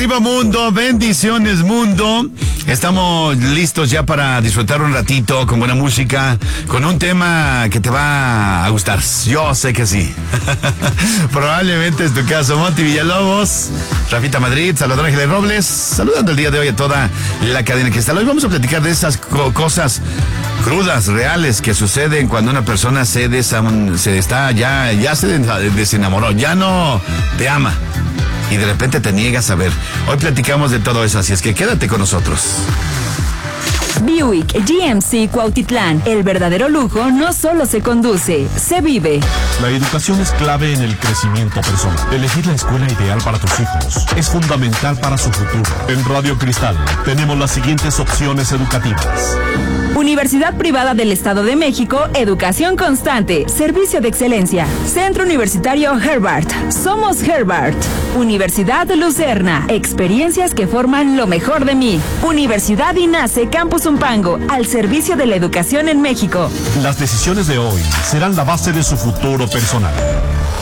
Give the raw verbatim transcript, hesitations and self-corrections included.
Arriba mundo, bendiciones mundo. Estamos listos ya para disfrutar un ratito con buena música, con un tema que te va a gustar. Yo sé que sí. Probablemente es tu caso. Monty Villalobos, Rafita Madrid, Salvador Ángeles Robles, saludando el día de hoy a toda la cadena que está. Hoy vamos a platicar de esas co- cosas crudas, reales, que suceden cuando una persona se, desam- se está ya, ya se desenamoró, ya no te ama. Y de repente te niegas a ver. Hoy platicamos de todo eso, así es que quédate con nosotros. Buick G M C Cuautitlán. El verdadero lujo no solo se conduce, se vive. La educación es clave en el crecimiento personal. Elegir la escuela ideal para tus hijos es fundamental para su futuro. En Radio Cristal tenemos las siguientes opciones educativas. Universidad Privada del Estado de México, educación constante, servicio de excelencia. Centro Universitario Herbart, somos Herbart. Universidad Lucerna, experiencias que forman lo mejor de mí. Universidad INACE Campus Umpango, al servicio de la educación en México. Las decisiones de hoy serán la base de su futuro personal.